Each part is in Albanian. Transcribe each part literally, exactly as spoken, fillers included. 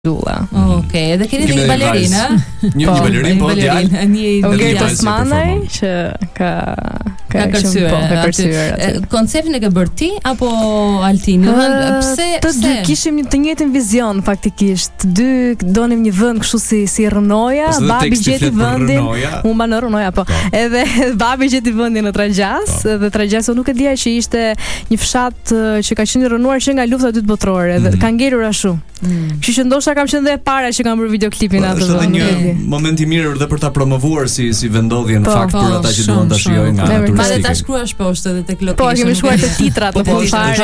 Dulla. Okej, edhe keni një balerinë? Një një balerinë, po djalë. Okej, Tosmanaj që ka ka kërcyer. Ka kërcyer. Konceptin e ke bërë ti apo Altini? Pse të dy kishim të njëjtin vizion faktikisht. Të dy donim një vend kështu si si Rënoja, babi gjeti vendin. Unë banor Rënoja, po. Edhe babi gjeti vendin në Tragjas, dhe Tragjas nuk e dija që ishte një fshat që ka qenë rënuar që nga lufta e dytë botërore dhe ka ngelur ashtu. Kështu që ndoshta kam qenë dhe e para që kam bërë videoklipin atë. Është edhe një moment i mirë edhe për ta promovuar si si vendodhje në fakt për ata që duan ta shijojnë nga turistika. Ma dhe ta shkruash poshtë edhe tek location. Po, kemi shkruar të titrat të fare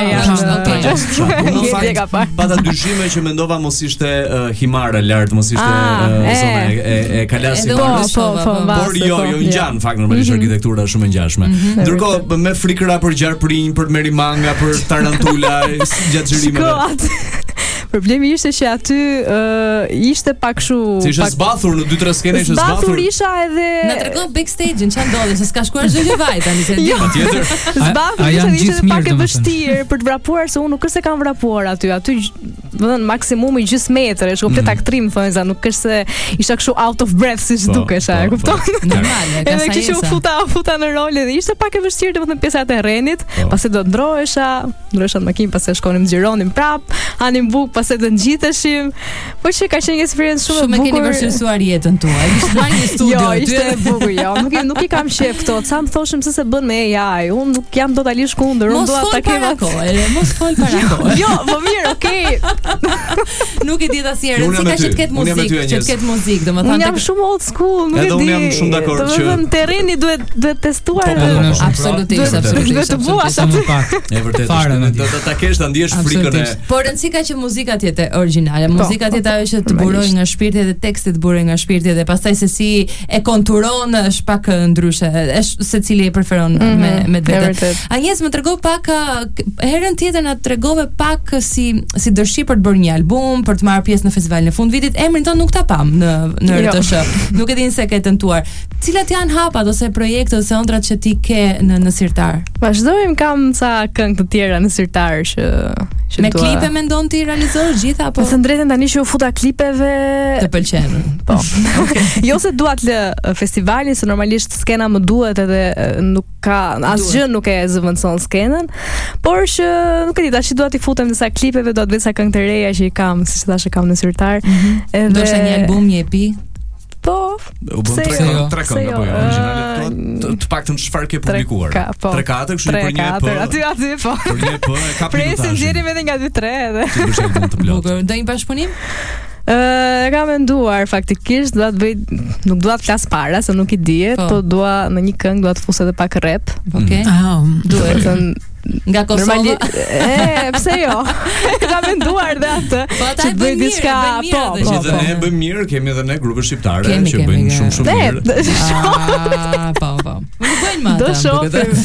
janë. Në fakt pata dyshime që mendova mos ishte Himare lart, mos ishte zona e Kalasit. Po, po, por jo, jo ngjan në fakt normalisht arkitektura është shumë e ngjashme. Ndërkohë me frikëra për gjarprinj, për merimanga, për tarantula, gjatë xhirimeve. Problemi ishte që aty uh, ishte pak kështu. Si ishte zbathur në dy tre skene, ishte zbathur. Zbathur isha edhe. Na tregon backstage-in ç'a ndodhi, se s'ka shkuar çdo gjë vaj tani se di. Patjetër. Zbathur ishte, ishte pak e vështirë për të vrapuar se unë nuk është se kam vrapuar aty. Aty domethënë maksimumi gjys metër, është komplet aktrim thonë za, nuk është se isha kështu out of breath siç dukesh, e kupton? Normale, ka sa. Edhe kështu futa futa në rol dhe ishte pak e vështirë domethënë pjesa e terrenit, pasi do ndrohesha, ndrohesha në makinë, pasi shkonim xhironim prap, hanim buk, pasi do ngjiteshim. Po që ka qenë një eksperiencë shumë e bukur. Shumë e keni vërtetësuar jetën tuaj. Ishte marrë një studio aty. Jo, ishte e bukur, jo. Nuk i nuk i kam shef këto. Sa më thoshim se se bën me A I. Unë nuk jam totalisht kundër. Unë dua ta kem atë. Mos fol para kohë. Jo, po mirë, okay. Nuk e di asnjëherë si ka që të ketë muzikë, që të ketë muzikë, domethënë. Unë jam shumë old school, nuk e di. Edhe unë jam shumë dakord që domethënë terreni duhet duhet testuar. Absolutisht, absolutisht. Duhet të vuash aty. E vërtetë. Do ta kesh ta ndjesh frikën e. Por rëndësi ka që muzika të jetë origjinale. Muzika të jetë ajo që të burojë nga shpirti dhe teksti të burojë nga shpirti dhe pastaj se si e konturon është pak ndryshe. Është secili e preferon me me vetë. Agnes më tregoi pak herën tjetër na tregove pak si si dëshirë për të bërë një album, për të marrë pjesë në festivalin e fundvitit. Emrin tonë nuk ta pam në në R T S H. Nuk e din se ke tentuar. Cilat janë hapat ose projektet ose ëndrat që ti ke në në sirtar? Vazhdojmë, kam ca këngë të tjera në sirtar që që me klipe mendon ti realizosh gjitha apo? Të drejtën tani që u futa klipeve të pëlqen. Po. Jo se dua të lë festivalin, se normalisht skena më duhet edhe nuk ka asgjë nuk e zëvendëson skenën, por që nuk e di, tash dua t'i futem disa klipeve, do të vë sa këngë të reja që i kam, siç thashë kam në sirtar. Edhe do të një album, një E P. Po, u bën tre tre këngë apo jo, origjinale, të paktën çfarë ke publikuar? tre katër, kështu për një E P. Aty aty po. Për një E P, ka minutazh. Presim nxjerrim edhe nga dy tre edhe. Ti bësh album të plot. Do një bashkëpunim? E kam menduar faktikisht, dua të bëj, nuk dua të flas para se nuk i dihet, po dua në një këngë dua të fus edhe pak rap. Okej. Duhet të nga Kosova. E, pse jo? Kam menduar dhe atë. Po ata e bëjnë diçka, po, po. Gjithë ne bëjmë mirë, kemi edhe ne grupe shqiptare që bëjnë shumë shumë mirë. Ah, po, po. Nuk bëjnë më ata. Do shohim.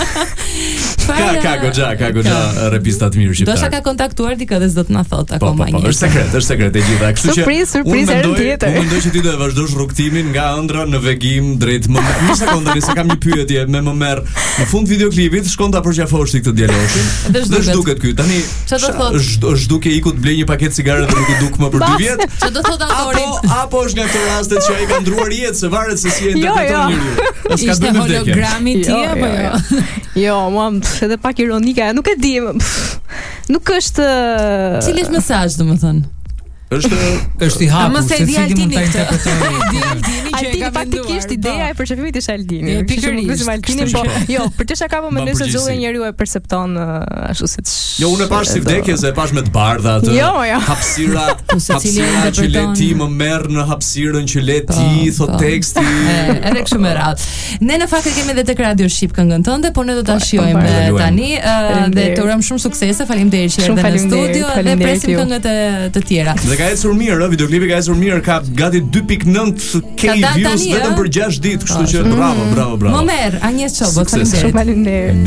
Ka ka goxha, ka goxha repista të mirë shqiptar. Do sa ka kontaktuar dikë dhe s'do të na thot akoma një. Po, po, është sekret, është sekret e gjitha. Kështu që surprizë, surprizë herën tjetër. Unë mendoj që ti do të vazhdosh rrugtimin nga ëndra në vegim drejt më. Një sekondë, se kam një pyetje me më merr. Në fund videoklipit shkon ta përqafosh ti këtë djaloshin. Dhe zhduket ky. Tani është zhduke iku të blej një paketë cigare dhe nuk i duk më për dy vjet. Ço do thot autori? Apo apo është nga këto rastet që ai ka ndruar jetë, se varet se si e interpreton njeriu. Është ka hologrami ti apo jo? Jo, mua edhe pak ironike, nuk e di. Nuk është. Cili është mesazh, domethënë? Është është i hapur, se si mund ta interpretojë. Di Altini që e ka faktikisht ideja e përshëfimit ishte Altini. Pikërisht Altini, po jo, për çesha ka mendoj se çdo njeriu e percepton ashtu siç. Jo, unë e pash si vdekje, se e pash me të bardha atë. Jo, jo. Hapësira, hapësira që le ti më merr në hapësirën që le ti thot teksti. Edhe kështu me radhë. Ne në fakt e kemi edhe tek Radio Shqip këngën tënde, por ne do ta shijojmë tani dhe të urojmë shumë suksese. Faleminderit që erdhe në studio dhe presim këngët të tjera. Ka ecur mirë, videoklipi ka ecur mirë, ka gati dy pikë nëntë K views vetëm për gjashtë ditë, kështu që bravo, bravo, bravo. Më merr, Agnes Çobot, faleminderit.